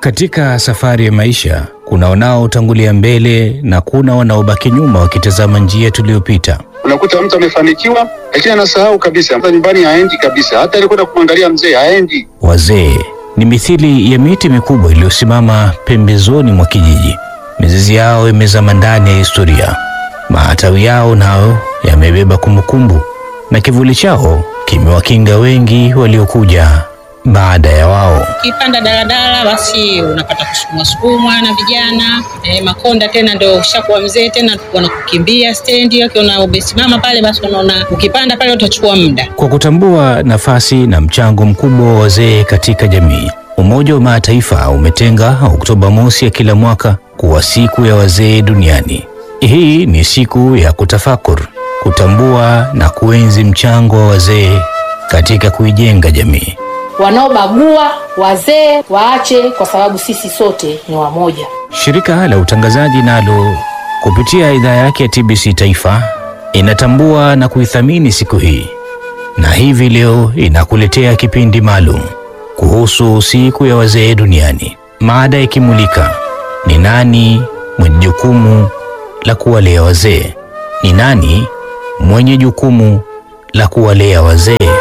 Katika safari ya maisha, kuna wanaotangulia mbele na kuna wanaobaki nyuma wakitazama njia tuliyopita. Unakuta mtu amefanikiwa lakini anasahau kabisa, hata nyumbani haendi kabisa, hata alikwenda kumwangalia mzee haendi. Wazee ni mithili ya miti mikubwa iliyosimama pembezoni mwa kijiji. Mizizi yao imezama ndani ya historia. Matawi yao nao yamebeba kumbukumbu, na kivuli chao kimewakinga wengi waliokuja baada ya wao. Ukipanda daladala basi unapata kusukumwa na vijana, makonda tena ndio ushakuwa mzee tena wanakukimbia stendi, ukiona umesimama pale basi unaona ukipanda pale utachukua muda. Kwa kutambua nafasi na mchango mkubwa wa wazee katika jamii, Umoja wa Mataifa umetenga Oktoba mosi ya kila mwaka kuwa siku ya wazee duniani. Hii ni siku ya kutafakur, kutambua na kuenzi mchango wa wazee katika kuijenga jamii. Wanaobagua wazee waache, kwa sababu sisi sote ni wamoja. Shirika la utangazaji nalo kupitia idhaa yake ya TBC Taifa inatambua na kuithamini siku hii, na hivi leo inakuletea kipindi maalum kuhusu siku ya wazee duniani. Mada ikimulika ni nani mwenye jukumu la kuwalea wazee? Ni nani mwenye jukumu la kuwalea wazee?